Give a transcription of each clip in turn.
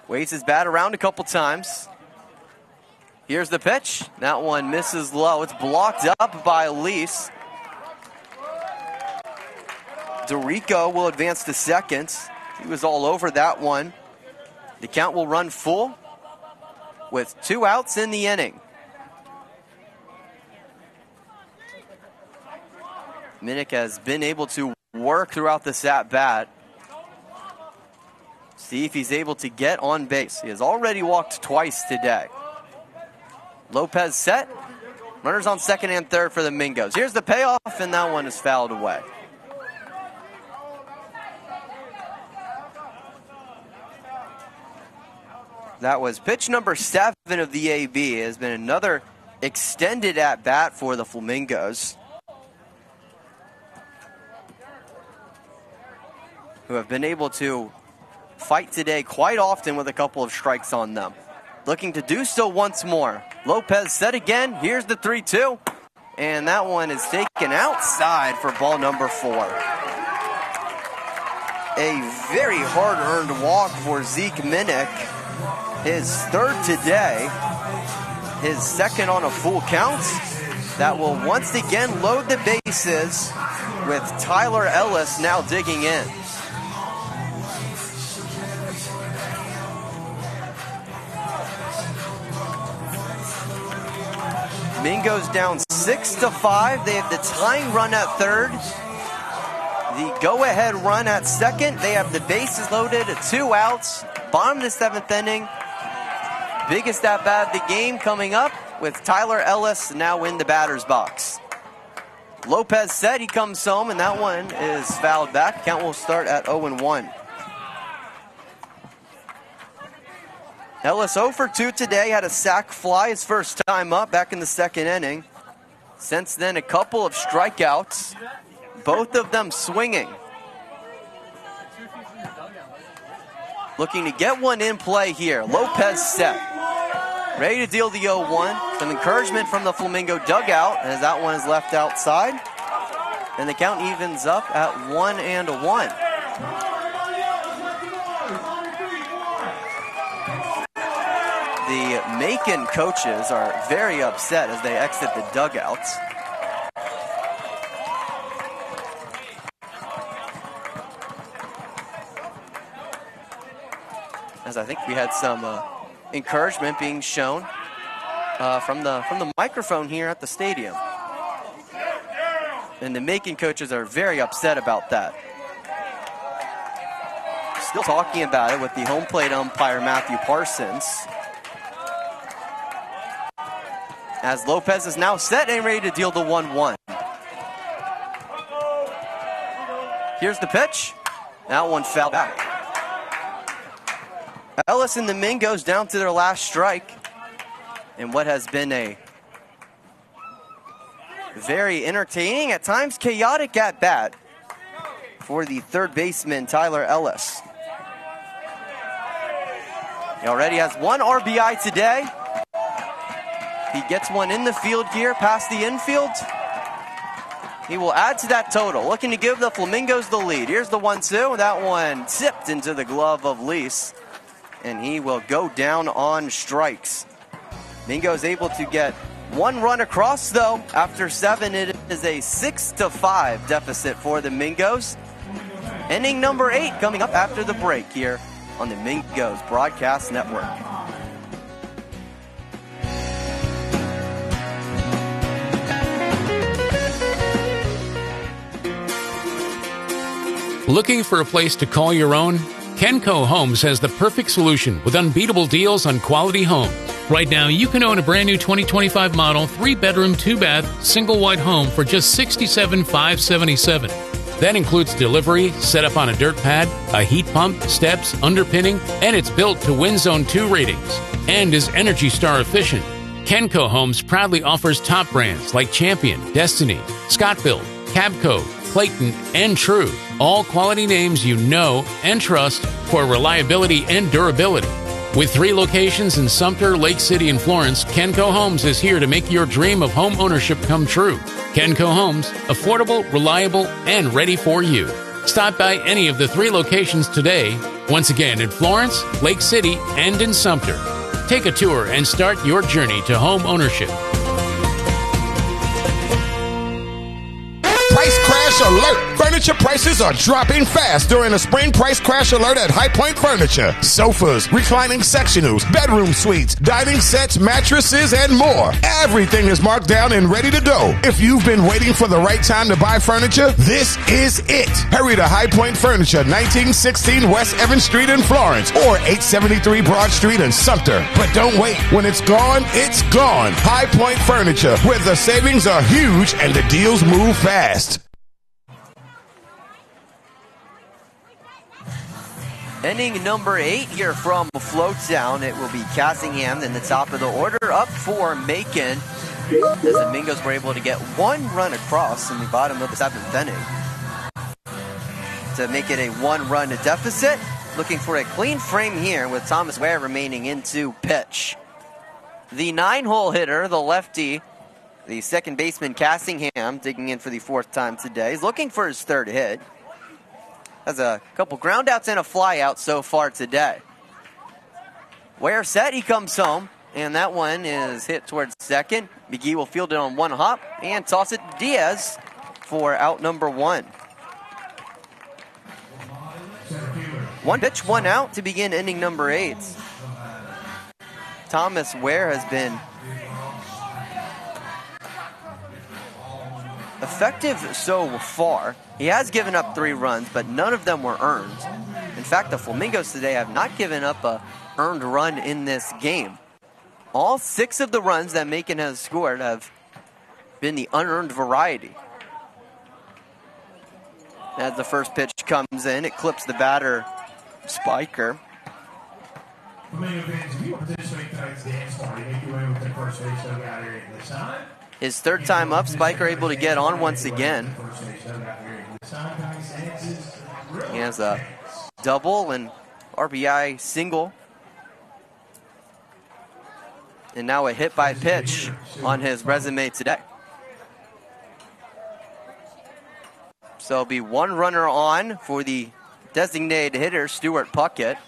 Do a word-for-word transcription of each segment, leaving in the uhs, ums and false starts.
Waves his bat around a couple times. Here's the pitch. That one misses low. It's blocked up by Elise. Dorico will advance to second. He was all over that one. The count will run full with two outs in the inning. Minnick has been able to work throughout this at-bat. See if he's able to get on base. He has already walked twice today. Lopez set. Runners on second and third for the Mingos. Here's the payoff, and that one is fouled away. That was pitch number seven of the A B. It has been another extended at-bat for the Flamingos, who have been able to fight today quite often with a couple of strikes on them. Looking to do so once more. Lopez set again. Here's the three two. And that one is taken outside for ball number four. A very hard-earned walk for Zeke Minnick. His third today. His second on a full count. That will once again load the bases with Tyler Ellis now digging in. Mingos down six to five. They have the tying run at third. The go-ahead run at second. They have the bases loaded, two outs. Bottom of the seventh inning. Biggest at-bat of the game coming up with Tyler Ellis now in the batter's box. Lopez set, he comes home, and that one is fouled back. Count will start at oh and one. Ellis oh for two today, had a sac fly his first time up back in the second inning. Since then, a couple of strikeouts, both of them swinging. Looking to get one in play here. Lopez set. Ready to deal the oh one. Some encouragement from the Flamingo dugout as that one is left outside. And the count evens up at one and one. The Macon coaches are very upset as they exit the dugouts. As I think we had some uh, encouragement being shown uh, from the from the microphone here at the stadium. And the Macon coaches are very upset about that. Still talking about it with the home plate umpire, Matthew Parsons. As Lopez is now set and ready to deal the one one. Here's the pitch. That one fell back. Ellis and the Mingos down to their last strike in what has been a very entertaining, at times chaotic at bat for the third baseman, Tyler Ellis. He already has one R B I today. He gets one in the field here past the infield. He will add to that total, looking to give the Flamingos the lead. Here's the one two. That one tipped into the glove of Lease, and he will go down on strikes. Mingo's able to get one run across, though. After seven, it is a six to five deficit for the Mingos. Inning number eight coming up after the break here on the Mingos Broadcast Network. Looking for a place to call your own? Kenco Homes has the perfect solution with unbeatable deals on quality homes. Right now, you can own a brand new twenty twenty-five model, three-bedroom, two-bath, single-wide home for just sixty-seven thousand five hundred seventy-seven dollars. That includes delivery, set up on a dirt pad, a heat pump, steps, underpinning, and it's built to win Zone two ratings and is Energy Star efficient. Kenco Homes proudly offers top brands like Champion, Destiny, Scott-Built, Cabco, Clayton, and True. All quality names you know and trust for reliability and durability. With three locations in Sumter, Lake City, and Florence, Kenco Homes is here to make your dream of home ownership come true. Kenco Homes, affordable, reliable, and ready for you. Stop by any of the three locations today Once again in Florence, Lake City, and in Sumter. Take a tour and start your journey to home ownership. Price crash alert! Furniture prices are dropping fast during a spring price crash alert at High Point Furniture. Sofas, reclining sectionals, bedroom suites, dining sets, mattresses, and more. Everything is marked down and ready to go. If you've been waiting for the right time to buy furniture, this is it. Hurry to High Point Furniture, nineteen sixteen West Evans Street in Florence, or eight seventy-three Broad Street in Sumter. But don't wait. When it's gone, it's gone. High Point Furniture, where the savings are huge and the deals move fast. Inning number eight here from Floatdown. It will be Cassingham in the top of the order, up for Macon, as the Mingos were able to get one run across in the bottom of the seventh inning to make it a one-run deficit. Looking for a clean frame here with Thomas Ware remaining in to pitch. The nine-hole hitter, the lefty, the second baseman Cassingham, digging in for the fourth time today. He's looking for his third hit. Has a couple ground outs and a fly out so far today. Ware set, he comes home, and that one is hit towards second. McGee will field it on one hop and toss it to Diaz for out number one. One pitch, one out to begin inning number eight. Thomas Ware has been effective so far. He has given up three runs, but none of them were earned. In fact, the Flamingos today have not given up a earned run in this game. All six of the runs that Macon has scored have been the unearned variety. As the first pitch comes in, it clips the batter, Spiker. His third time up, Spiker able to get on once again. He has a double and R B I single. And now a hit by pitch on his resume today. So it'll be one runner on for the designated hitter, Stuart Puckett,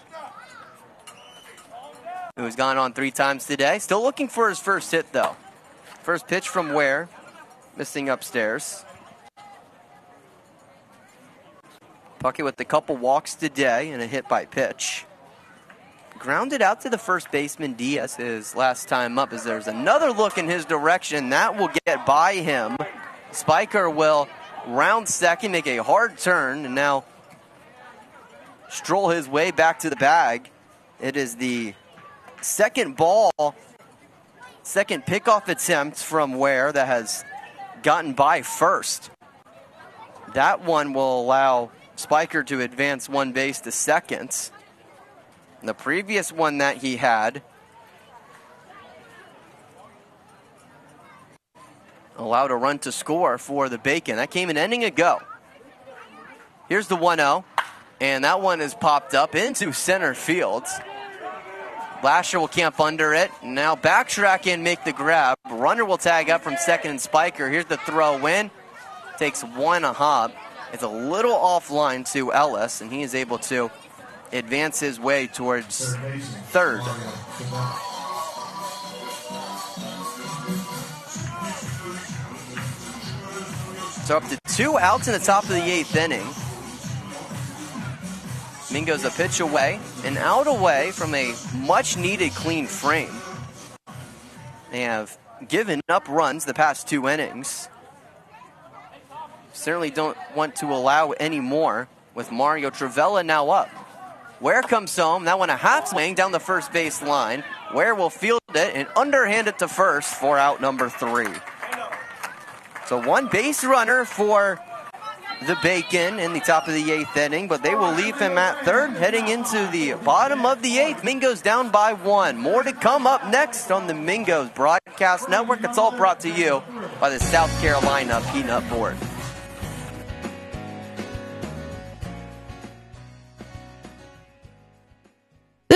who's gone on three times today. Still looking for his first hit, though. First pitch from Ware, missing upstairs. Puckett with a couple walks today and a hit by pitch. Grounded out to the first baseman, Diaz, his last time up, as there's another look in his direction. That will get by him. Spiker will round second, make a hard turn, and now stroll his way back to the bag. It is the second ball, second pickoff attempt from Ware that has gotten by first. That one will allow Spiker to advance one base to second. And the previous one that he had allowed a run to score for the Bacon. That came an inning ago. Here's the one oh, and that one is popped up into center field. Lasher will camp under it. Now backtrack and make the grab. Runner will tag up from second and Spiker. Here's the throw in. Takes one a hop. It's a little offline to Ellis, and he is able to advance his way towards third. So up to two outs in the top of the eighth inning. Mingo's a pitch away, and out away from a much-needed clean frame. They have given up runs the past two innings. Certainly don't want to allow any more with Mario Travella now up. Ware comes home. That one a half swing down the first base line. Ware will field it and underhand it to first for out number three. So one base runner for the Bacon in the top of the eighth inning, but they will leave him at third heading into the bottom of the eighth. Mingo's down by one. More to come up next on the Mingo's Broadcast Network. It's all brought to you by the South Carolina Peanut Board.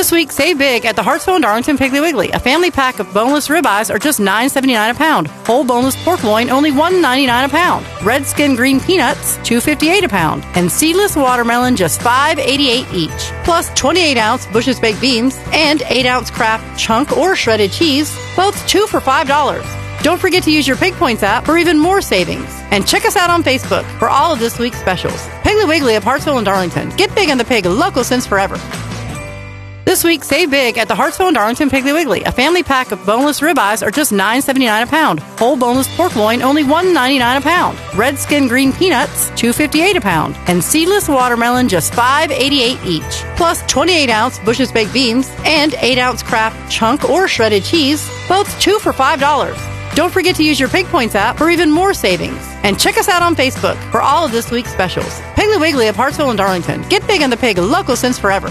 This week, save big at the Hartsville and Darlington Piggly Wiggly. A family pack of boneless ribeyes are just nine seventy-nine a pound. Whole boneless pork loin, only one ninety-nine a pound. Red skin green peanuts, two fifty-eight a pound. And seedless watermelon, just five eighty-eight each. Plus twenty-eight ounce Bush's baked beans and eight ounce Kraft chunk or shredded cheese, both two for five dollars. Don't forget to use your Pig Points app for even more savings. And check us out on Facebook for all of this week's specials. Piggly Wiggly of Hartsville and Darlington. Get big on the pig, local since forever. This week, save big at the Hartsville and Darlington Piggly Wiggly. A family pack of boneless ribeyes are just nine seventy-nine a pound. Whole boneless pork loin, only one ninety-nine a pound. Red skin green peanuts, two fifty-eight a pound. And seedless watermelon, just five eighty-eight each. Plus twenty-eight ounce Bush's baked beans and eight ounce Kraft chunk or shredded cheese, both two for five dollars. Don't forget to use your Pig Points app for even more savings. And check us out on Facebook for all of this week's specials. Piggly Wiggly of Hartsville and Darlington. Get big on the pig, local since forever.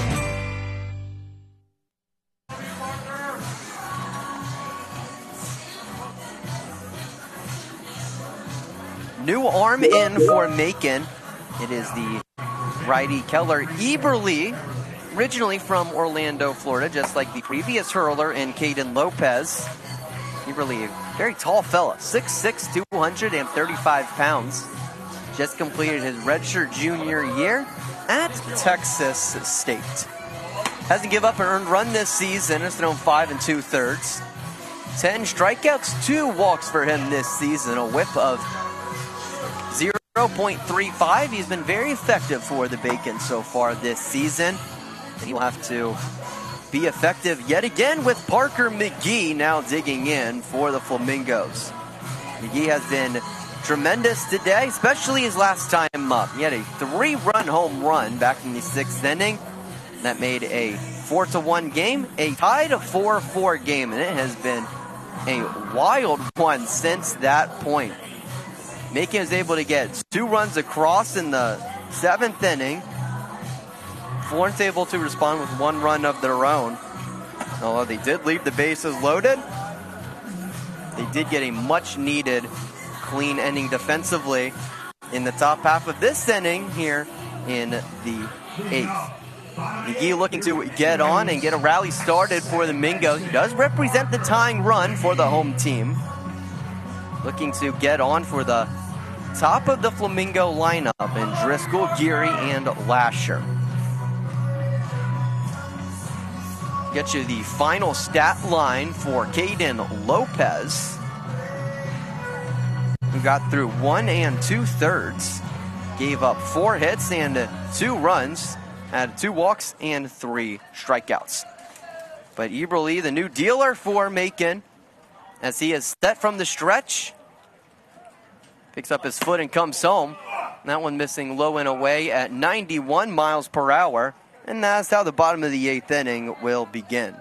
New arm in for Macon. It is the righty Keller Eberle, originally from Orlando, Florida, just like the previous hurler in Caden Lopez. Eberle, a very tall fella, six six, two hundred thirty-five pounds. Just completed his redshirt junior year at Texas State. Hasn't given up an earned run this season. Has thrown five and two thirds. Ten strikeouts, two walks for him this season. A whip of zero point three five. He's been very effective for the Bacon so far this season. And he'll have to be effective yet again with Parker McGee now digging in for the Flamingos. McGee has been tremendous today, especially his last time up. He had a three-run home run back in the sixth inning. That made a four to one game, a tied four four game, and it has been a wild one since that point. Macon is able to get two runs across in the seventh inning. Florence able to respond with one run of their own. Although they did leave the bases loaded, they did get a much-needed clean ending defensively in the top half of this inning here in the eighth. McGee looking to get on and get a rally started for the Mingos. He does represent the tying run for the home team. Looking to get on for the top of the Flamingo lineup in Driscoll, Geary, and Lasher. Get you the final stat line for Caden Lopez, who got through one and two thirds, gave up four hits and two runs, had two walks and three strikeouts. But Eberle, the new dealer for Macon, as he is set from the stretch, picks up his foot and comes home. That one missing low and away at ninety-one miles per hour. And that's how the bottom of the eighth inning will begin.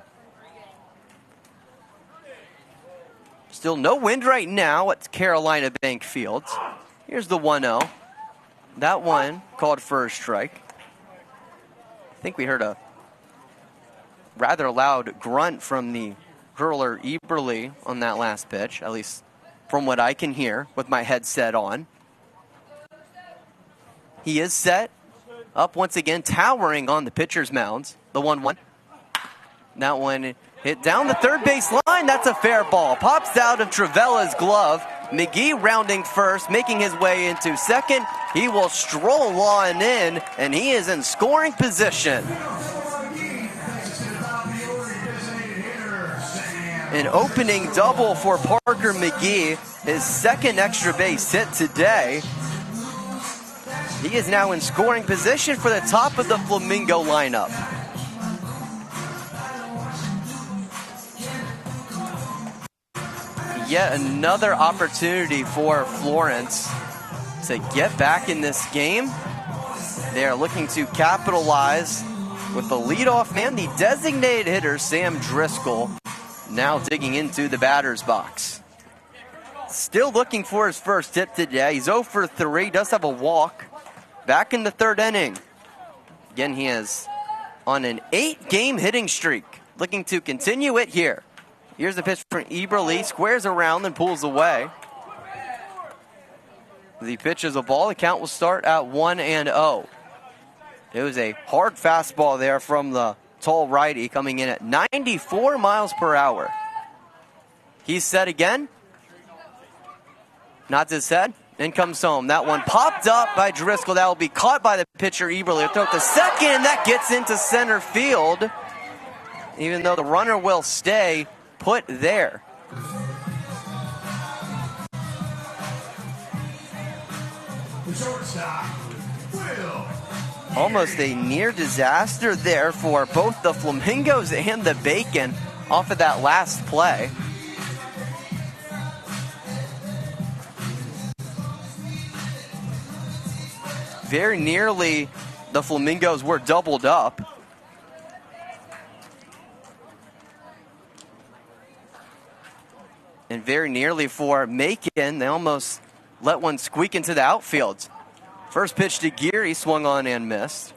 Still no wind right now at Carolina Bank Field. Here's the one oh. That one called for a strike. I think we heard a rather loud grunt from the hurler Eberle on that last pitch, at least from what I can hear with my headset on. He is set. Up once again, towering on the pitcher's mound. The one one. That one hit down the third base line. That's a fair ball. Pops out of Travella's glove. McGee rounding first, making his way into second. He will stroll on in, and he is in scoring position. An opening double for Parker McGee. His second extra base hit today. He is now in scoring position for the top of the Flamingo lineup. Yet another opportunity for Florence to get back in this game. They are looking to capitalize with the leadoff man, the designated hitter, Sam Driscoll, now digging into the batter's box. Still looking for his first hit today. He's oh for three, does have a walk. Back in the third inning. Again, he is on an eight-game hitting streak. Looking to continue it here. Here's the pitch from Eberle. Squares around and pulls away. The pitch is a ball. The count will start at one and oh. It was a hard fastball there from the tall righty coming in at ninety-four miles per hour. He's set again. Nods his head. In comes home. That one popped up by Driscoll. That will be caught by the pitcher Eberle. Throw it to second, and that gets into center field. Even though the runner will stay put there. Almost a near disaster there for both the Flamingos and the Bacon off of that last play. Very nearly the Flamingos were doubled up. And very nearly for Macon, they almost let one squeak into the outfield. First pitch to Geary, swung on and missed.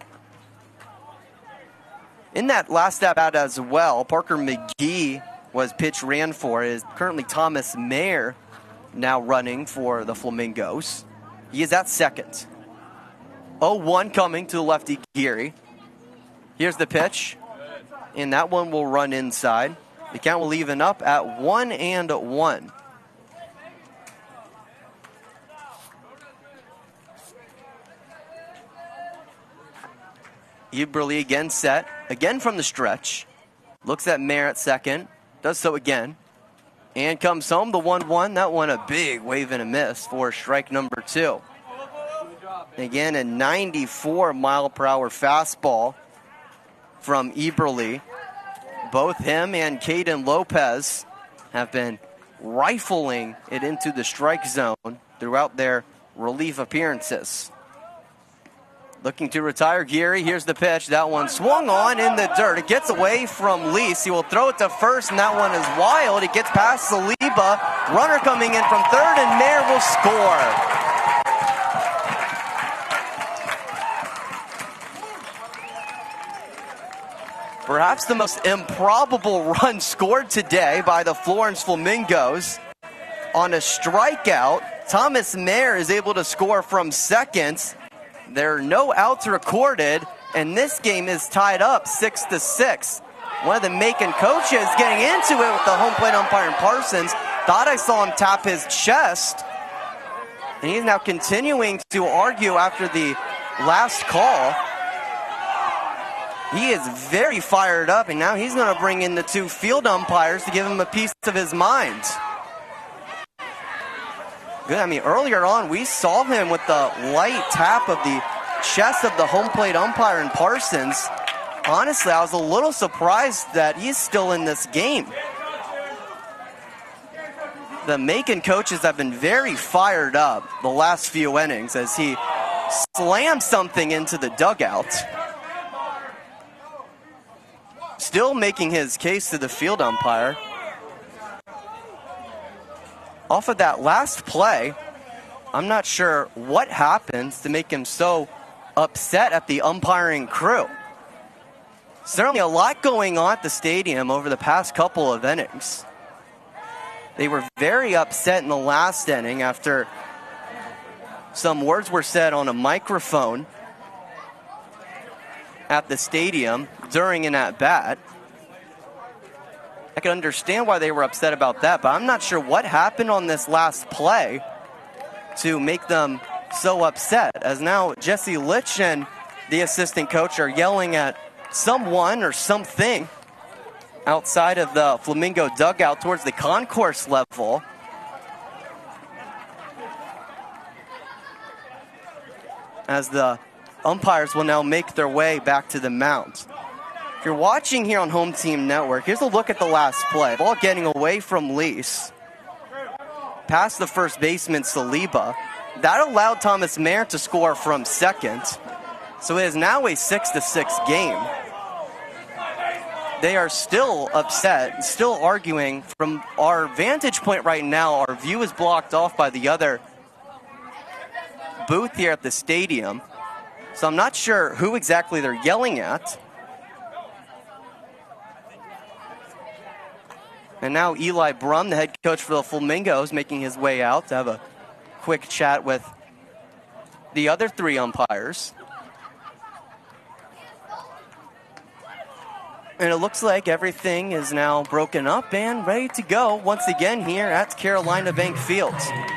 In that last at bat as well, Parker McGee was pitch ran for. It is currently Thomas Mayer now running for the Flamingos. He is at second. oh one coming to the lefty Geary. Here's the pitch. And that one will run inside. The count will even up at one and one. Eberle again set, again from the stretch. Looks at Mayer at second, does so again. And comes home, the one one. That one a big wave and a miss for strike number two. Again, a ninety-four mile per hour fastball from Eberle. Both him and Caden Lopez have been rifling it into the strike zone throughout their relief appearances. Looking to retire Geary. Here's the pitch. That one swung on in the dirt. It gets away from Lease. He will throw it to first, and that one is wild. It gets past Saliba. Runner coming in from third, and Mayer will score. Perhaps the most improbable run scored today by the Florence Flamingos. On a strikeout, Thomas Mayer is able to score from second. There are no outs recorded, and this game is tied up six to six. One of the Macon coaches getting into it with the home plate umpire Parsons. Thought I saw him tap his chest. And he's now continuing to argue after the last call. He is very fired up, and now he's going to bring in the two field umpires to give him a piece of his mind. Good. I mean, earlier on, we saw him with the light tap of the chest of the home plate umpire in Parsons. Honestly, I was a little surprised that he's still in this game. The Macon coaches have been very fired up the last few innings as he slammed something into the dugout. Still making his case to the field umpire. Off of that last play, I'm not sure what happens to make him so upset at the umpiring crew. Certainly a lot going on at the stadium over the past couple of innings. They were very upset in the last inning after some words were said on a microphone at the stadium during an at-bat. I can understand why they were upset about that, but I'm not sure what happened on this last play to make them so upset, as now Jesse Litch and the assistant coach are yelling at someone or something outside of the Flamingo dugout towards the concourse level. As the umpires will now make their way back to the mound. If you're watching here on Home Team Network, here's a look at the last play. Ball getting away from Lease. Past the first baseman, Saliba. That allowed Thomas Mayer to score from second. So it is now a six to six game. They are still upset, still arguing. From our vantage point right now, our view is blocked off by the other booth here at the stadium. So I'm not sure who exactly they're yelling at. And now Eli Brum, the head coach for the Flamingos, making his way out to have a quick chat with the other three umpires. And it looks like everything is now broken up and ready to go once again here at Carolina Bank Field.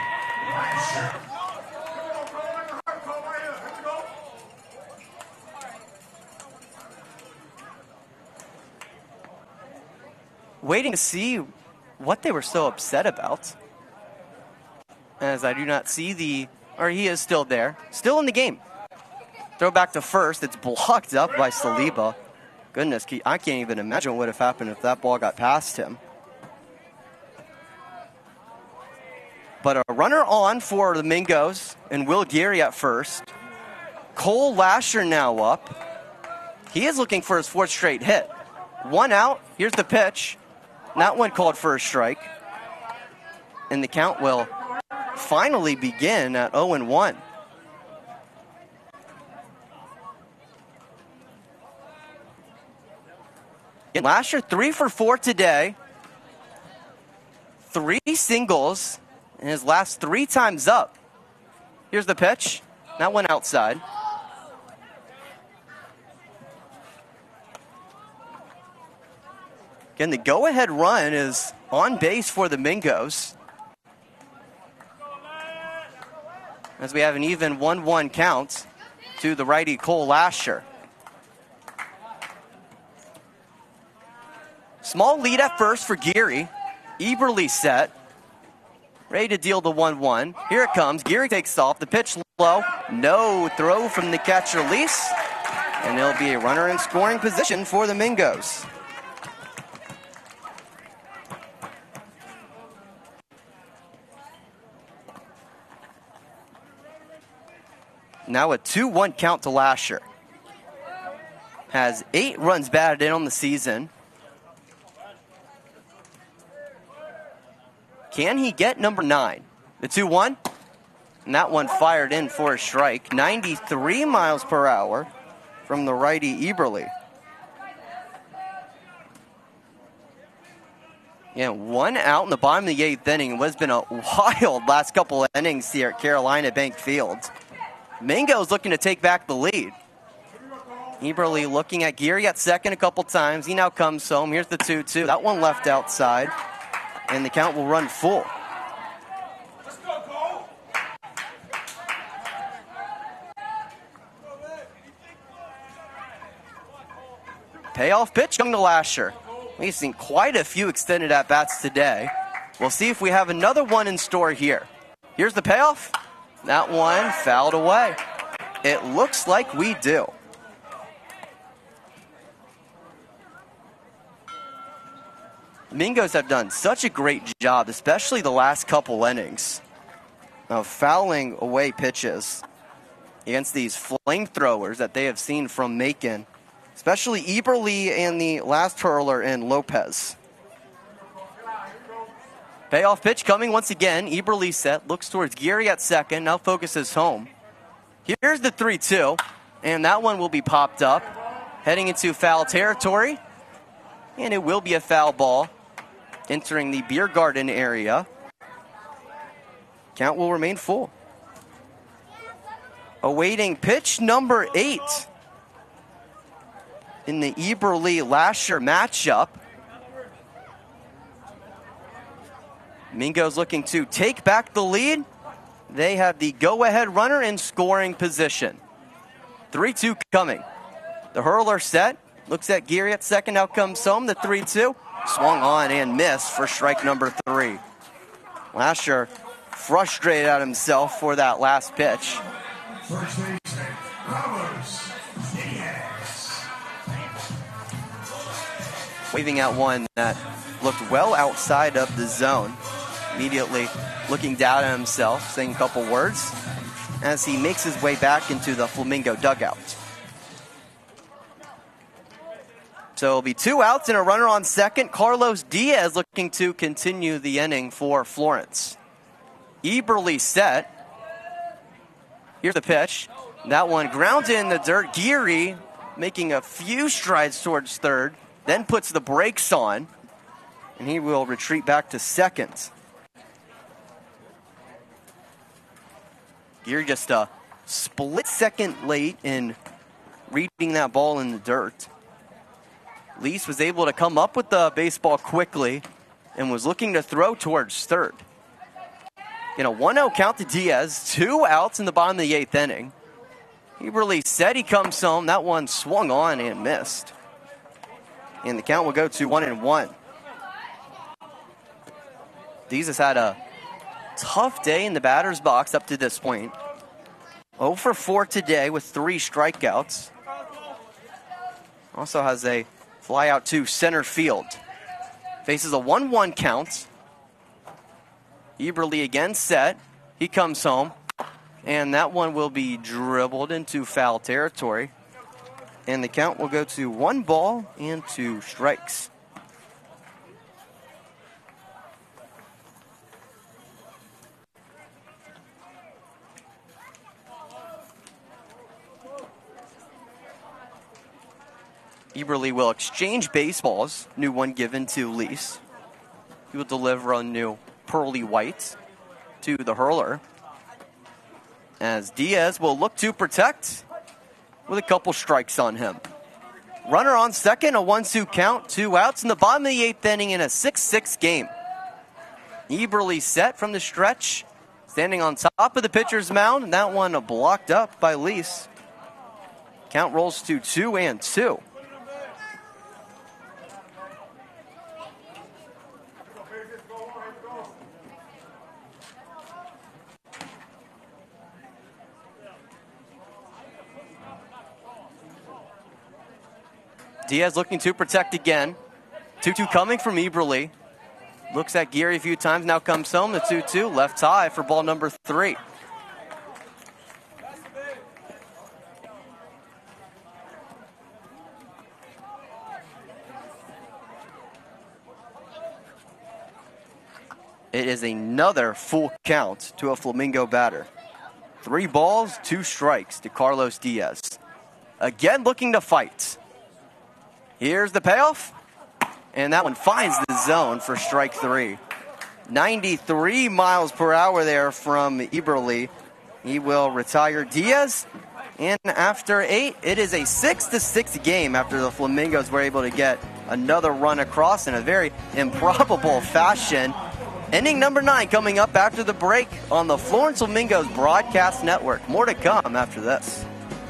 Waiting to see what they were so upset about. As I do not see the, or he is still there, still in the game. Throw back to first, it's blocked up by Saliba. Goodness, I can't even imagine what would have happened if that ball got past him. But a runner on for the Mingos and Will Geary at first. Cole Lasher now up. He is looking for his fourth straight hit. One out, here's the pitch. That one called for a strike. And the count will finally begin at oh and one. Lasher three for four today. Three singles in his last three times up. Here's the pitch. That one outside. Again, the go-ahead run is on base for the Mingos. As we have an even one one count to the righty Cole Lasher. Small lead at first for Geary. Eberle set. Ready to deal the one one. Here it comes. Geary takes off. The pitch low. No throw from the catcher release. And there'll be a runner in scoring position for the Mingos. Now a two one count to Lasher. Has eight runs batted in on the season. Can he get number nine? The two one. And that one fired in for a strike. ninety-three miles per hour from the righty Eberle. Yeah, one out in the bottom of the eighth inning. It has been a wild last couple of innings here at Carolina Bank Field. Mingo's looking to take back the lead. Eberle looking at Geary at second a couple times. He now comes home. Here's the two two. That one left outside. And the count will run full. Payoff pitch coming to Lasher. We've seen quite a few extended at-bats today. We'll see if we have another one in store here. Here's the payoff. That one fouled away. It looks like we do. Mingos have done such a great job, especially the last couple innings, of fouling away pitches against these flamethrowers that they have seen from Macon, especially Eberle and the last hurler in Lopez. Payoff pitch coming once again. Eberle set, looks towards Geary at second, now focuses home. Here's the three two, and that one will be popped up, heading into foul territory, and it will be a foul ball entering the beer garden area. Count will remain full. Awaiting pitch number eight in the Eberle-Lasher matchup. Mingo's looking to take back the lead. They have the go-ahead runner in scoring position. three two coming. The hurler set. Looks at Geary at second. Now comes home. The three two. Swung on and missed for strike number three. Lasher frustrated at himself for that last pitch. First baseman, Ramos Diaz. Waving at one that looked well outside of the zone. Immediately looking down at himself, saying a couple words as he makes his way back into the Flamingo dugout. So it'll be two outs and a runner on second. Carlos Diaz looking to continue the inning for Florence. Eberle set. Here's the pitch. That one grounded in the dirt. Geary making a few strides towards third, then puts the brakes on, and he will retreat back to second. Geary just a split second late in reading that ball in the dirt. Lease was able to come up with the baseball quickly and was looking to throw towards third. In a one oh count to Diaz, two outs in the bottom of the eighth inning. Eberle said he comes home. That one swung on and missed. And the count will go to one and one. Diaz has had a tough day in the batter's box up to this point. oh for four today with three strikeouts. Also has a fly out to center field. Faces a one one count. Eberle again set. He comes home. And that one will be dribbled into foul territory. And the count will go to one ball and two strikes. Eberle will exchange baseballs. New one given to Lease. He will deliver a new pearly white to the hurler. As Diaz will look to protect with a couple strikes on him. Runner on second, a one two count, two outs in the bottom of the eighth inning in a six six game. Eberle set from the stretch, standing on top of the pitcher's mound, and that one blocked up by Lease. Count rolls to two and two. Diaz looking to protect again. two two coming from Eberle. Looks at Geary a few times, now comes home. The two two, left high for ball number three. It is another full count to a Flamingo batter. Three balls, two strikes to Carlos Diaz. Again looking to fight. Here's the payoff, and that one finds the zone for strike three. ninety-three miles per hour there from Eberle. He will retire Diaz, and after eight, it is a six to six game after the Flamingos were able to get another run across in a very improbable fashion. Inning number nine coming up after the break on the Florence Flamingos Broadcast Network. More to come after this.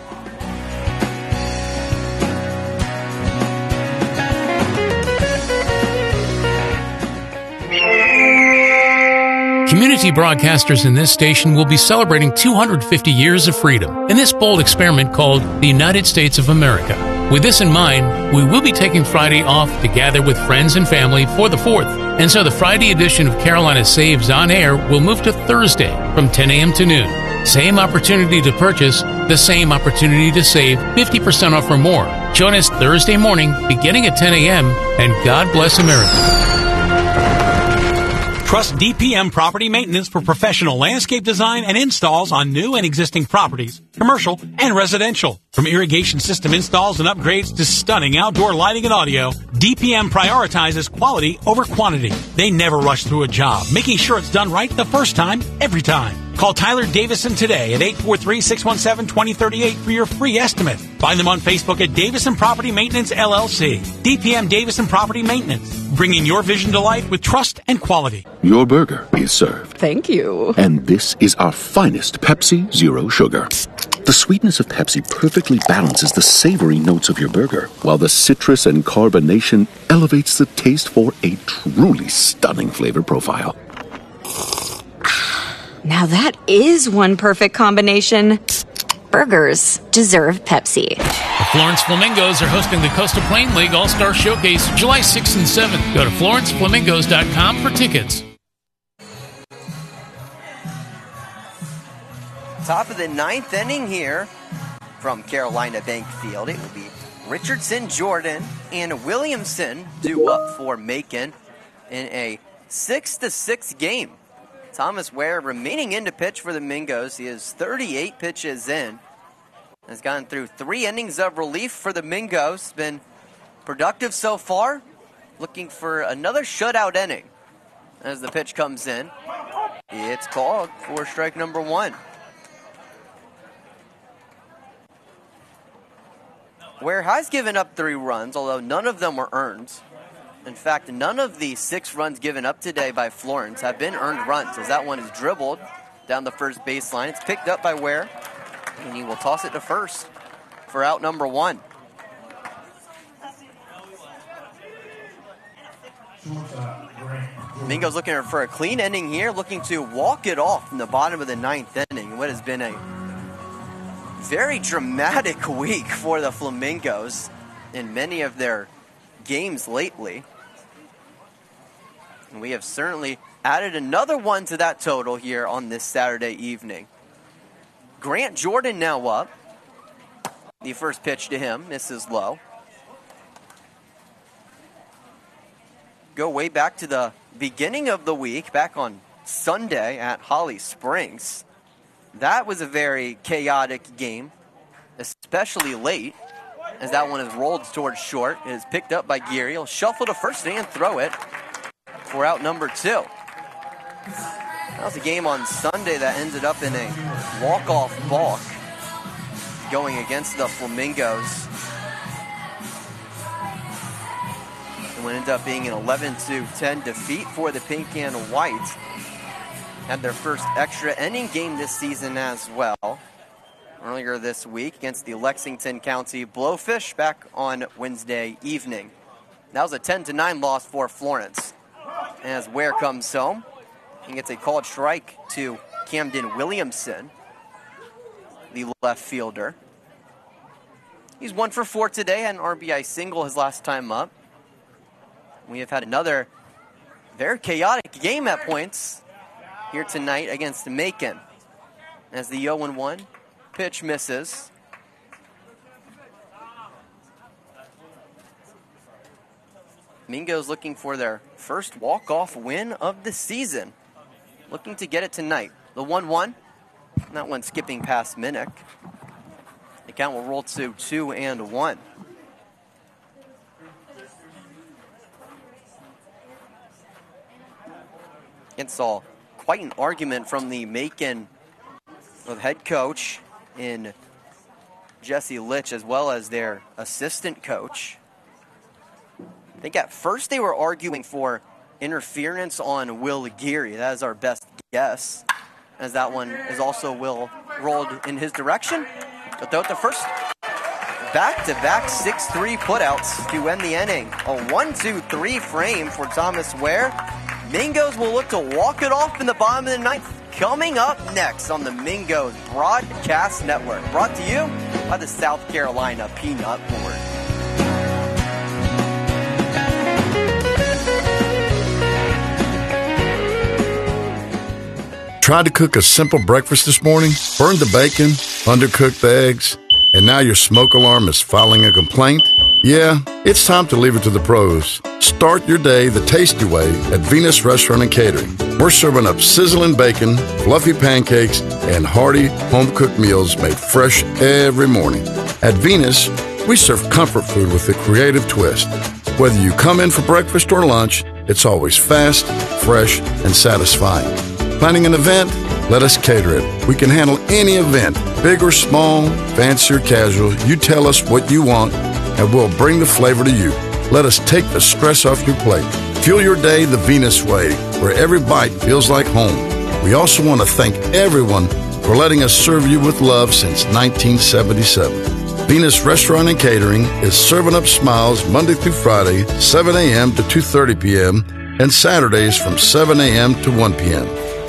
Community broadcasters in this station will be celebrating two hundred fifty years of freedom in this bold experiment called the United States of America. With this in mind, we will be taking Friday off to gather with friends and family for the fourth. And so the Friday edition of Carolina Saves on Air will move to Thursday from ten a.m. to noon. Same opportunity to purchase, the same opportunity to save fifty percent off or more. Join us Thursday morning beginning at ten a.m. and God bless America. Trust D P M Property Maintenance for professional landscape design and installs on new and existing properties, commercial and residential. From irrigation system installs and upgrades to stunning outdoor lighting and audio, D P M prioritizes quality over quantity. They never rush through a job, making sure it's done right the first time, every time. Call Tyler Davison today at eight four three, six one seven, two zero three eight for your free estimate. Find them on Facebook at Davison Property Maintenance, L L C. D P M Davison Property Maintenance, bringing your vision to life with trust and quality. Your burger is served. Thank you. And this is our finest Pepsi Zero Sugar. The sweetness of Pepsi perfectly balances the savory notes of your burger, while the citrus and carbonation elevates the taste for a truly stunning flavor profile. Now that is one perfect combination. Burgers deserve Pepsi. The Florence Flamingos are hosting the Coastal Plain League All-Star Showcase July sixth and seventh. Go to Florence Flamingos dot com for tickets. Top of the ninth inning here from Carolina Bank Field. It will be Richardson, Jordan, and Williamson due up for Macon in a six to six game. Thomas Ware remaining in to pitch for the Mingos. He is thirty-eight pitches in. Has gone through three innings of relief for the Mingos. Been productive so far. Looking for another shutout inning as the pitch comes in. It's called for strike number one. Ware has given up three runs, although none of them were earned. In fact, none of the six runs given up today by Florence have been earned runs, as that one is dribbled down the first baseline. It's picked up by Ware, and he will toss it to first for out number one. Mingo's looking for a clean inning here, looking to walk it off in the bottom of the ninth inning. What has been a very dramatic week for the Flamingos in many of their games lately. And we have certainly added another one to that total here on this Saturday evening. Grant Jordan now up. The first pitch to him misses low. Go way back to the beginning of the week, back on Sunday at Holly Springs. That was a very chaotic game, especially late, as that one is rolled towards short. It is picked up by Geary. He'll shuffle to first and throw it for out number two. That was a game on Sunday that ended up in a walk-off balk going against the Flamingos. It would end up being an eleven to ten defeat for the Pink and White. Had their first extra inning game this season as well. Earlier this week against the Lexington County Blowfish back on Wednesday evening. That was a ten to nine loss for Florence. As Ware comes home, he gets a called strike to Camden Williamson, the left fielder. He's one for four today, had an R B I single his last time up. We have had another very chaotic game at points here tonight against Macon. As the oh and one pitch misses. Mingo's looking for their first walk-off win of the season. Looking to get it tonight. The one one. That one skipping past Minnick. The count will roll to two and one. And saw quite an argument from the Macon with head coach in Jesse Litch, as well as their assistant coach. I think at first they were arguing for interference on Will Geary. That is our best guess, as that one is also Will rolled in his direction. But though the first back-to-back six three putouts to end the inning. A one two three frame for Thomas Ware. Mingos will look to walk it off in the bottom of the ninth. Coming up next on the Mingos Broadcast Network. Brought to you by the South Carolina Peanut Board. Tried to cook a simple breakfast this morning, burned the bacon, undercooked the eggs, and now your smoke alarm is filing a complaint? Yeah, it's time to leave it to the pros. Start your day the tasty way at Venus Restaurant and Catering. We're serving up sizzling bacon, fluffy pancakes, and hearty home-cooked meals made fresh every morning. At Venus, we serve comfort food with a creative twist. Whether you come in for breakfast or lunch, it's always fast, fresh, and satisfying. Planning an event? Let us cater it. We can handle any event, big or small, fancy or casual. You tell us what you want, and we'll bring the flavor to you. Let us take the stress off your plate. Fuel your day the Venus way, where every bite feels like home. We also want to thank everyone for letting us serve you with love since nineteen seventy-seven. Venus Restaurant and Catering is serving up smiles Monday through Friday, seven a.m. to two thirty p.m., and Saturdays from seven a.m. to one p.m.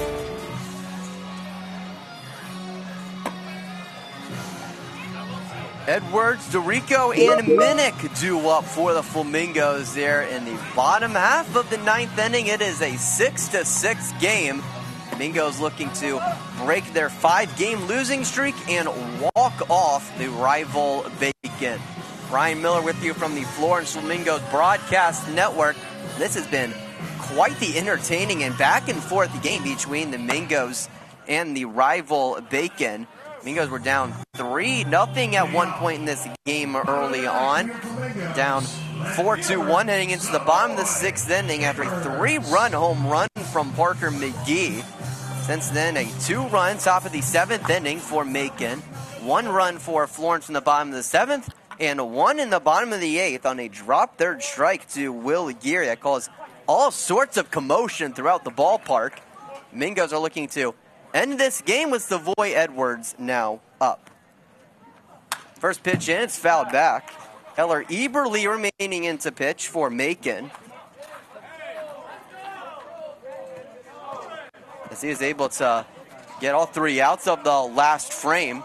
Edwards, Dorico, and Minnick do up for the Flamingos there in the bottom half of the ninth inning. It is a six to six game. Flamingos looking to break their five-game losing streak and walk off the rival Bacon. Ryan Miller with you from the Florence Flamingos Broadcast Network. This has been quite the entertaining and back-and-forth game between the Mingos and the rival Bacon. Mingos were down three nothing at one point in this game early on. Down four two one heading into the bottom of the sixth inning after a three-run home run from Parker McGee. Since then, a two-run top of the seventh inning for Macon. One run for Florence in the bottom of the seventh. and one in the bottom of the eighth on a drop third strike to Will Geary. That caused all sorts of commotion throughout the ballpark. Mingos are looking to end this game with Savoy Edwards now up. First pitch in, it's fouled back. Keller Eberly remaining in to pitch for Macon. As he is able to get all three outs of the last frame.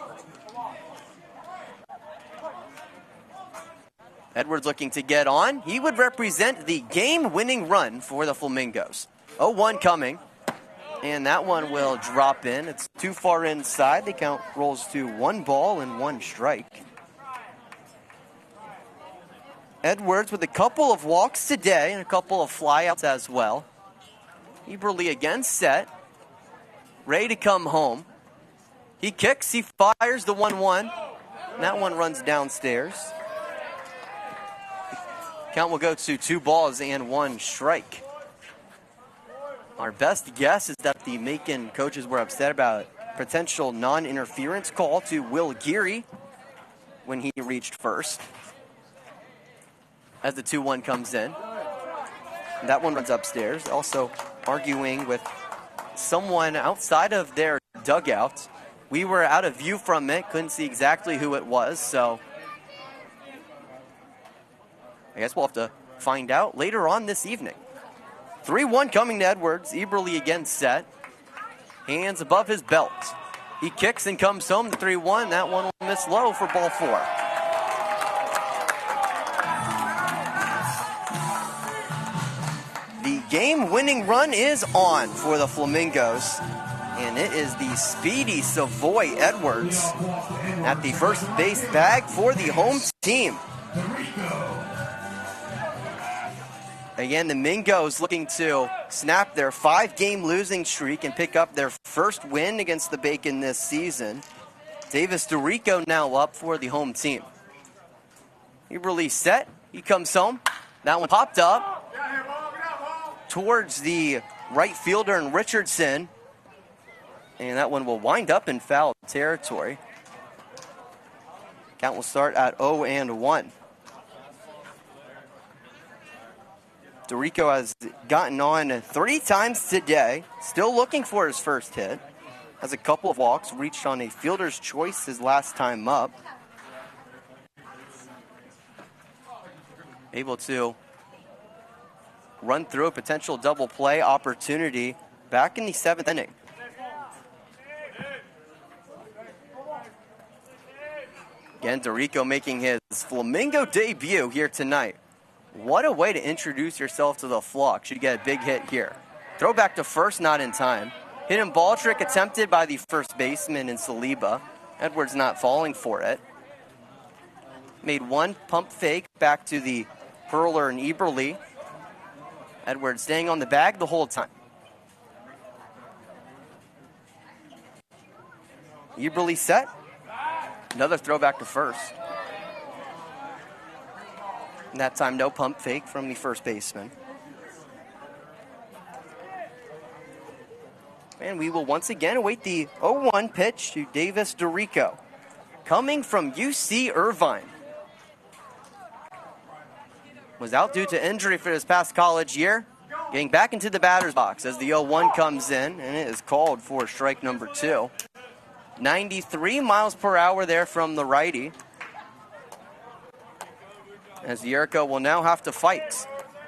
Edwards looking to get on. He would represent the game-winning run for the Flamingos. oh one coming. And that one will drop in. It's too far inside. The count rolls to one ball and one strike. Edwards with a couple of walks today and a couple of flyouts as well. Eberly again set. Ready to come home. He kicks, he fires the one one. That one runs downstairs. Count will go to two balls and one strike. Our best guess is that the Macon coaches were upset about a potential non-interference call to Will Geary when he reached first. As the two one comes in. That one runs upstairs. Also arguing with someone outside of their dugout. We were out of view from it, couldn't see exactly who it was, so I guess we'll have to find out later on this evening. three one coming to Edwards. Eberly again set. Hands above his belt. He kicks and comes home to three one. That one will miss low for ball four. The game-winning run is on for the Flamingos, and it is the speedy Savoy Edwards at the first base bag for the home team. Again, the Mingos looking to snap their five-game losing streak and pick up their first win against the Bacon this season. Davis DeRico now up for the home team. Eberly set. He comes home. That one popped up towards the right fielder in Richardson. And that one will wind up in foul territory. Count will start at oh and one. DeRico has gotten on three times today. Still looking for his first hit. Has a couple of walks. Reached on a fielder's choice his last time up. Able to run through a potential double play opportunity back in the seventh inning. Again, DeRico making his Flamingo debut here tonight. What a way to introduce yourself to the flock. Should get a big hit here. Throw back to first, not in time. Hidden ball trick attempted by the first baseman in Saliba. Edwards not falling for it. Made one pump fake back to the hurler in Eberly. Edwards staying on the bag the whole time. Eberly set. Another throwback to first. And that time, no pump fake from the first baseman. And we will once again await the oh one pitch to Davis DeRico. Coming from U C Irvine. Was out due to injury for his past college year. Getting back into the batter's box as the oh one comes in, and it is called for strike number two. ninety-three miles per hour there from the righty. As Jericho will now have to fight.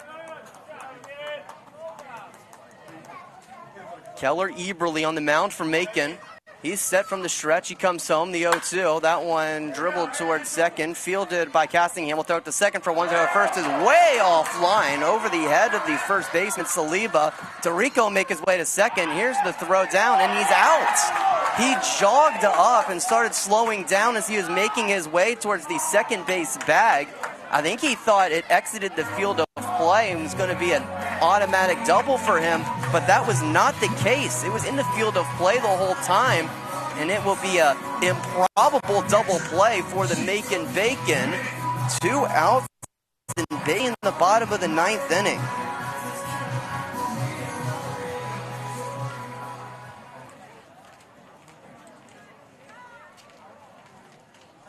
Keller Eberly on the mound for Macon. He's set from the stretch. He comes home, the oh two. That one dribbled towards second. Fielded by Castingham. Will throw it to second for one. To first is way offline over the head of the first baseman, Saliba. DeRico make his way to second. Here's the throw down, and he's out. He jogged up and started slowing down as he was making his way towards the second base bag. I think he thought it exited the field of play and was going to be an automatic double for him, but that was not the case. It was in the field of play the whole time, and it will be an improbable double play for the Macon Bacon. Two outs in the bottom of the ninth inning.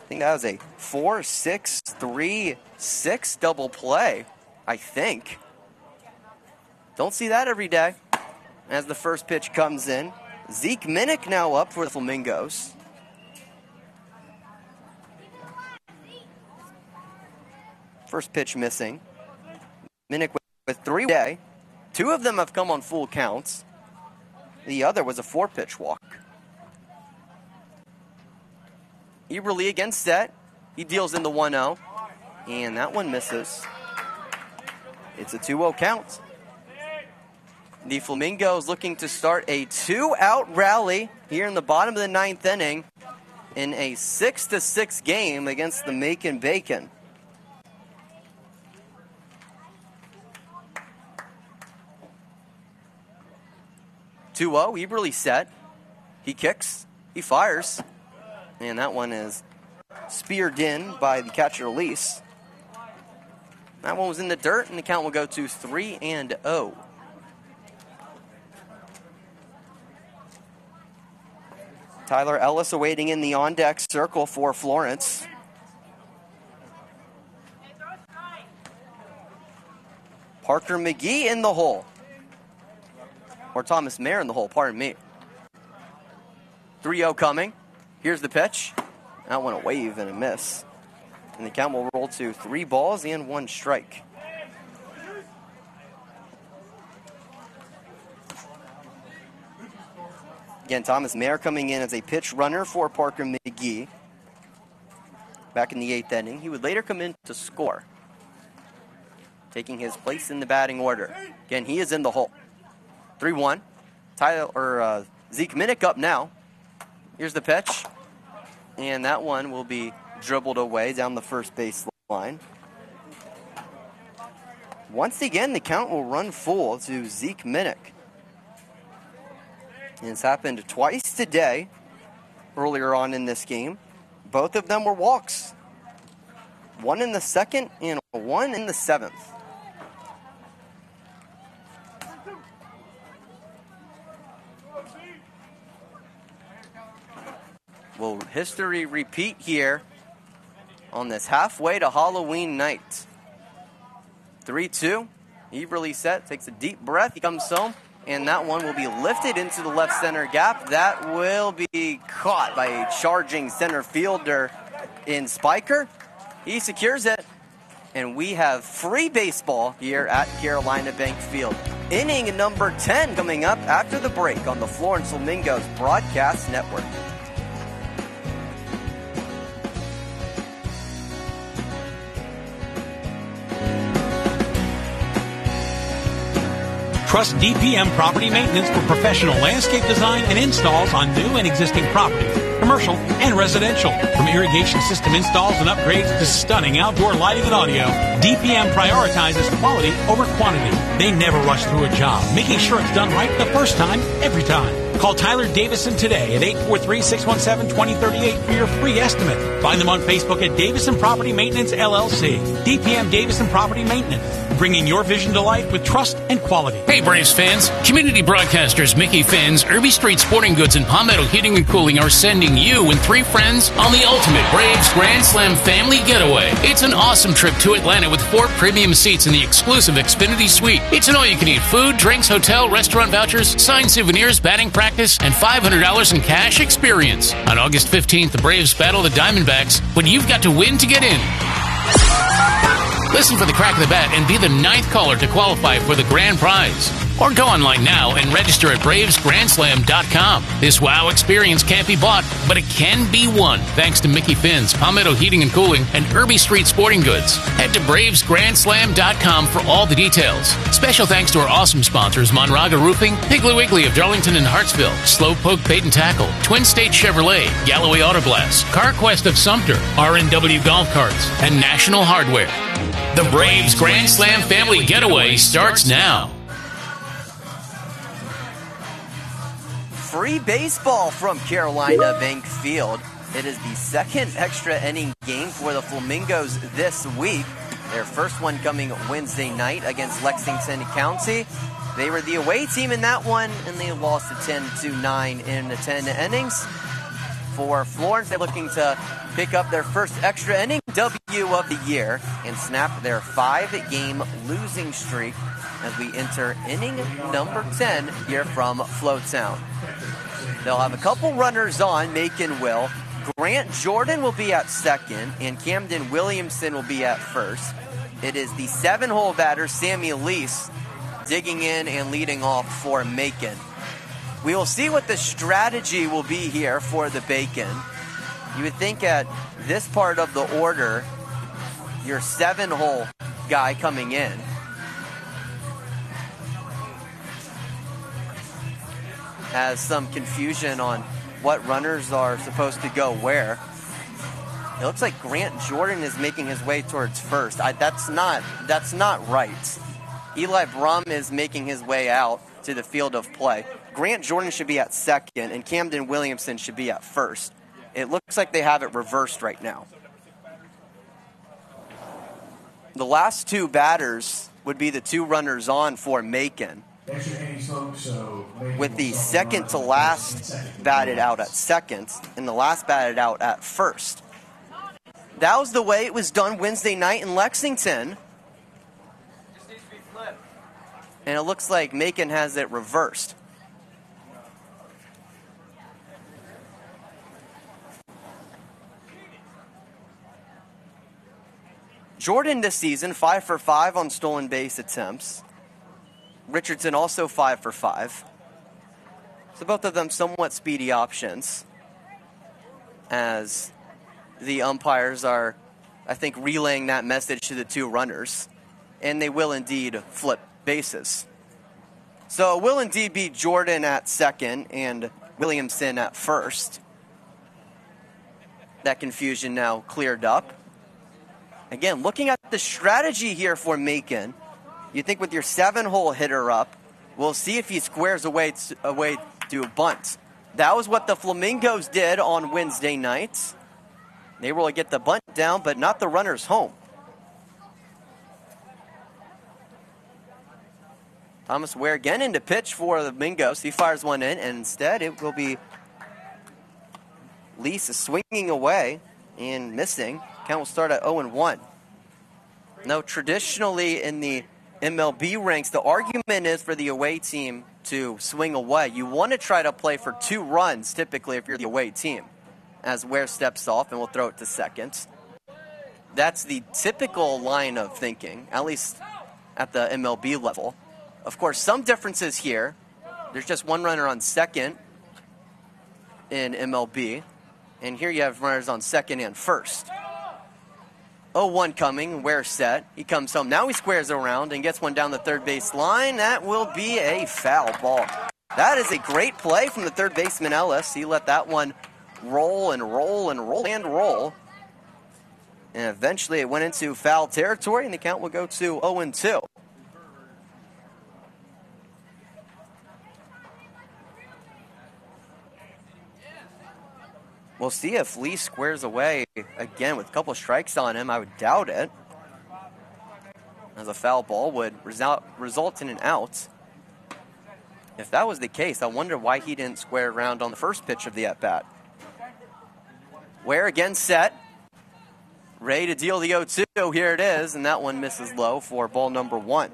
I think that was a four six three six double play, I think. Don't see that every day. As the first pitch comes in, Zeke Minnick now up for the Flamingos. First pitch missing. Minnick with, with three day. Two of them have come on full counts. The other was a four-pitch walk. Eberle again set. He deals in the one oh. And that one misses. It's a two oh count. The Flamingos looking to start a two-out rally here in the bottom of the ninth inning in a six to six game against the Macon Bacon. two oh, Eberle set. He kicks. He fires. And that one is speared in by the catcher, Elise. That one was in the dirt, and the count will go to three and oh. Tyler Ellis awaiting in the on-deck circle for Florence. Parker McGee in the hole. Or Thomas Mayer in the hole, pardon me. three oh coming. Here's the pitch. That one a wave and a miss. And the count will roll to three balls and one strike. Again, Thomas Mayer coming in as a pitch runner for Parker McGee. Back in the eighth inning. He would later come in to score, taking his place in the batting order. Again, he is in the hole. three one. Tyler, or, uh, Zeke Minnick up now. Here's the pitch. And that one will be dribbled away down the first base line. Once again, the count will run full to Zeke Minnick. And it's happened twice today, earlier on in this game. Both of them were walks. One in the second and one in the seventh. Will history repeat here on this halfway to Halloween night? three two. Eberle set, takes a deep breath. He comes home, and that one will be lifted into the left center gap. That will be caught by a charging center fielder in Spiker. He secures it, and we have free baseball here at Carolina Bank Field. Inning number ten coming up after the break on the Florence Flamingos Broadcast Network. Trust D P M Property Maintenance for professional landscape design and installs on new and existing properties, commercial and residential. From irrigation system installs and upgrades to stunning outdoor lighting and audio, D P M prioritizes quality over quantity. They never rush through a job, making sure it's done right the first time, every time. Call Tyler Davison today at eight four three, six one seven, two oh three eight for your free estimate. Find them on Facebook at Davison Property Maintenance, L L C. D P M Davison Property Maintenance, bringing your vision to life with trust and quality. Hey, Braves fans. Community broadcasters Mickey Finn's, Irby Street Sporting Goods, and Palmetto Heating and Cooling are sending you and three friends on the ultimate Braves Grand Slam family getaway. It's an awesome trip to Atlanta with four premium seats in the exclusive Xfinity Suite. It's an all-you-can-eat food, drinks, hotel, restaurant vouchers, signed souvenirs, batting practice, and five hundred dollars in cash experience. On August fifteenth, the Braves battle the Diamondbacks, but you've got to win to get in. Listen for the crack of the bat and be the ninth caller to qualify for the grand prize. Or go online now and register at Braves Grand Slam dot com. This wow experience can't be bought, but it can be won thanks to Mickey Finn's, Palmetto Heating and Cooling, and Irby Street Sporting Goods. Head to Braves Grand Slam dot com for all the details. Special thanks to our awesome sponsors, Monraga Roofing, Piggly Wiggly of Darlington and Hartsville, Slowpoke Bait and Tackle, Twin State Chevrolet, Galloway Auto Glass, CarQuest of Sumter, R and W Golf Carts, and National Hardware. The Braves Grand Slam Family Getaway starts now. Free baseball from Carolina Bank Field. It is the second extra inning game for the Flamingos this week. Their first one coming Wednesday night against Lexington County. They were the away team in that one, and they lost to ten to nine in the ten innings. For Florence, they're looking to pick up their first extra inning W of the year and snap their five-game losing streak as we enter inning number ten here from Floatown. They'll have a couple runners on, Macon will. Grant Jordan will be at second, and Camden Williamson will be at first. It is the seven-hole batter, Sammy Elise, digging in and leading off for Macon. We will see what the strategy will be here for the Bacon. You would think at this part of the order, your seven-hole guy coming in has some confusion on what runners are supposed to go where. It looks like Grant Jordan is making his way towards first. I, that's not that's not right. Eli Brum is making his way out to the field of play. Grant Jordan should be at second, and Camden Williamson should be at first. It looks like they have it reversed right now. The last two batters would be the two runners on for Macon, with the second to last batted out at second and the last batted out at first. That was the way it was done Wednesday night in Lexington. And it looks like Macon has it reversed. Jordan this season, five for five on stolen base attempts. Richardson also five for five. So both of them somewhat speedy options, as the umpires are, I think, relaying that message to the two runners, and they will indeed flip bases. So it will indeed be Jordan at second and Williamson at first. That confusion now cleared up. Again, looking at the strategy here for Macon, you think with your seven-hole hitter up, we'll see if he squares away to, away to bunt. That was what the Flamingos did on Wednesday night. They were able to get the bunt down, but not the runners home. Thomas Ware again into pitch for the Mingos. He fires one in, and instead it will be Lisa swinging away and missing. Count will start at oh and one. Now, traditionally in the M L B ranks, the argument is for the away team to swing away. You want to try to play for two runs, typically, if you're the away team, as Ware steps off and will throw it to second. That's the typical line of thinking, at least at the M L B level. Of course, some differences here. There's just one runner on second in M L B, and here you have runners on second and first. oh one coming, Ware set. He comes home. Now he squares around and gets one down the third base line. That will be a foul ball. That is a great play from the third baseman, Ellis. He let that one roll and roll and roll and roll. And eventually it went into foul territory, and the count will go to oh and two. We'll see if Lee squares away again with a couple strikes on him. I would doubt it, as a foul ball would result, result in an out. If that was the case, I wonder why he didn't square around on the first pitch of the at-bat. Ware again set. Ready to deal the oh two. Here it is, and that one misses low for ball number one.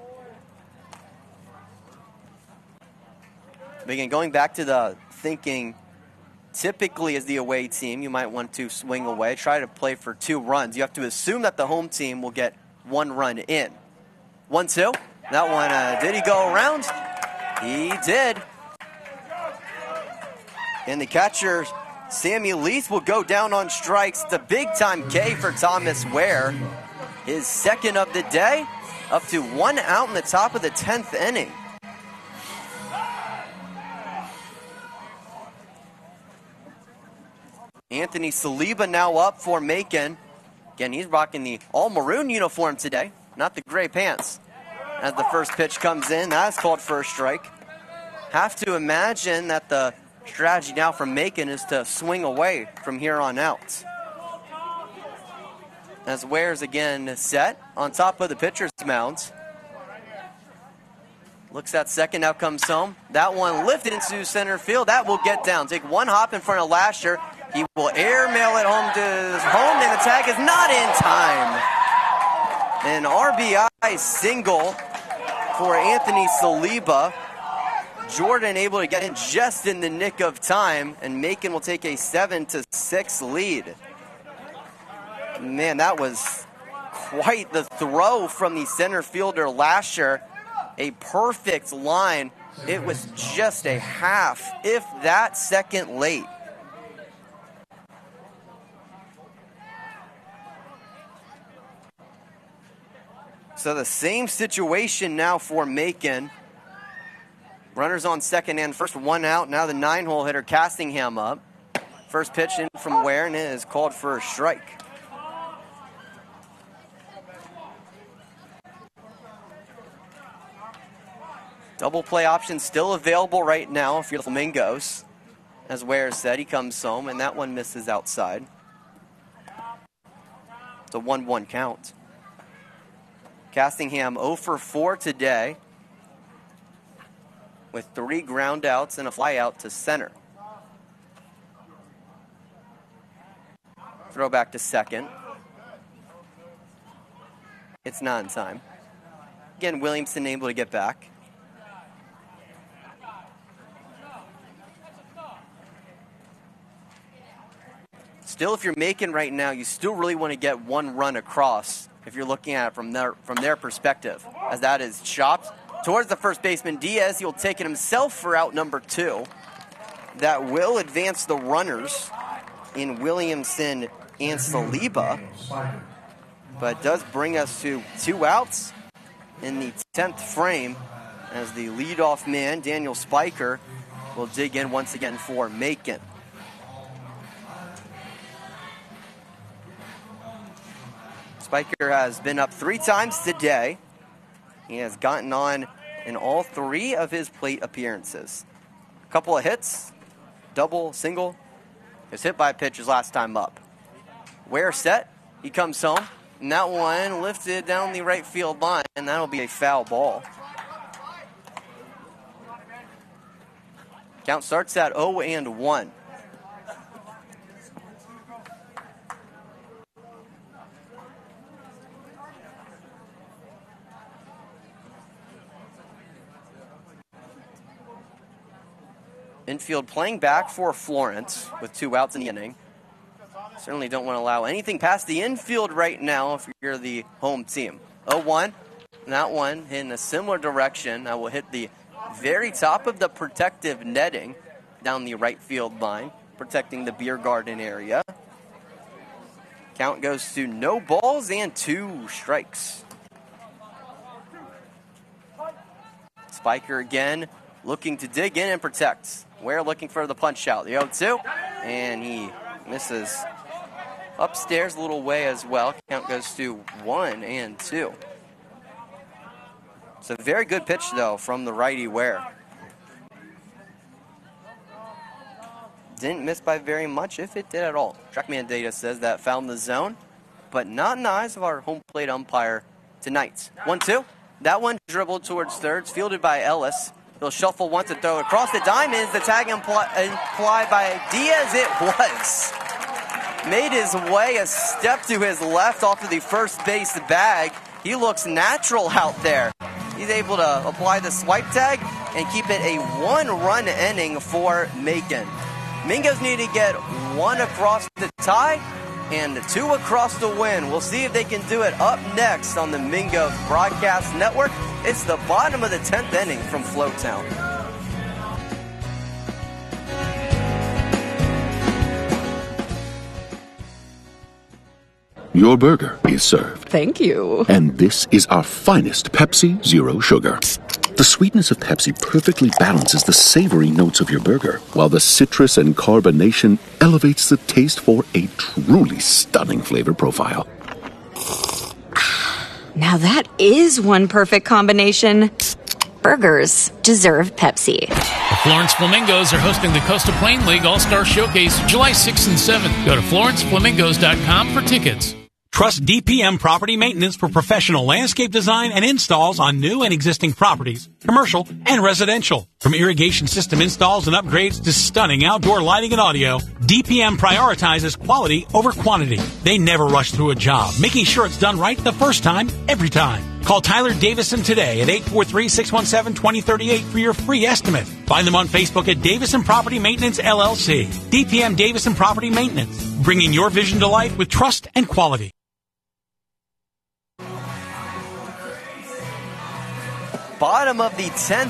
Again, going back to the thinking, typically as the away team, you might want to swing away, try to play for two runs. You have to assume that the home team will get one run in. One, two. That one, uh, did he go around? He did. And the catcher, Sammy Leith, will go down on strikes. The big-time K for Thomas Ware. His second of the day, up to one out in the top of the tenth inning. Anthony Saliba now up for Macon. Again, he's rocking the all-maroon uniform today, not the gray pants. As the first pitch comes in, that's called for a strike. Have to imagine that the strategy now from Macon is to swing away from here on out. As Ware's again set on top of the pitcher's mound. Looks at second, now comes home. That one lifted into center field. That will get down. Take one hop in front of Lasher. He will airmail it home to his home, and the tag is not in time. An R B I single for Anthony Saliba. Jordan able to get in just in the nick of time, and Macon will take a seven to six lead. Man, that was quite the throw from the center fielder Lasher. A perfect line. It was just a half, if that, second late. So the same situation now for Macon. Runners on second and first, one out. Now the nine-hole hitter Castingham up. First pitch in from Ware, and it is called for a strike. Double play option still available right now for the Flamingos. As Ware said, he comes home, and that one misses outside. It's a one one count. Castingham oh for four today, with three ground outs and a fly out to center. Throw back to second. It's not in time. Again, Williamson able to get back. Still, if you're Macon right now, you still really want to get one run across if you're looking at it from their, from their perspective, as that is chopped towards the first baseman, Diaz. He'll take it himself for out number two. That will advance the runners in Williamson and Saliba, but does bring us to two outs in the tenth frame, as the leadoff man, Daniel Spiker, will dig in once again for Macon. Spiker has been up three times today. He has gotten on in all three of his plate appearances. A couple of hits, double, single. He was hit by a pitch his last time up. Ware set, he comes home, and that one lifted down the right field line, and that'll be a foul ball. Count starts at oh and one. Infield playing back for Florence with two outs in the inning. Certainly don't want to allow anything past the infield right now if you're the home team. oh one, and that one in a similar direction. I will hit the very top of the protective netting down the right field line, protecting the beer garden area. Count goes to no balls and two strikes. Spiker again looking to dig in and protect. Ware looking for the punch out. The oh two, and he misses upstairs a little way as well. Count goes to one and two. It's a very good pitch, though, from the righty Ware. Didn't miss by very much, if it did at all. Trackman data says that found the zone, but not in the eyes of our home plate umpire tonight. one two. That one dribbled towards third, fielded by Ellis. He'll shuffle once to throw across the diamonds. The tag impli- implied by Diaz. It was. Made his way a step to his left off of the first base bag. He looks natural out there. He's able to apply the swipe tag and keep it a one-run inning for Macon. Mingos need to get one across the tie and two across the win. We'll see if they can do it up next on the Mingos Broadcast Network. It's the bottom of the tenth inning from Flowtown. Your burger is served. Thank you. And this is our finest Pepsi Zero Sugar. The sweetness of Pepsi perfectly balances the savory notes of your burger, while the citrus and carbonation elevates the taste for a truly stunning flavor profile. Now that is one perfect combination. Burgers deserve Pepsi. The Florence Flamingos are hosting the Coastal Plain League All-Star Showcase July sixth and seventh. Go to Florence Flamingos dot com for tickets. Trust D P M Property Maintenance for professional landscape design and installs on new and existing properties, commercial and residential. From irrigation system installs and upgrades to stunning outdoor lighting and audio, D P M prioritizes quality over quantity. They never rush through a job, making sure it's done right the first time, every time. Call Tyler Davison today at eight four three, six one seven, two zero three eight for your free estimate. Find them on Facebook at Davison Property Maintenance, L L C. D P M Davison Property Maintenance, bringing your vision to life with trust and quality. Bottom of the tenth.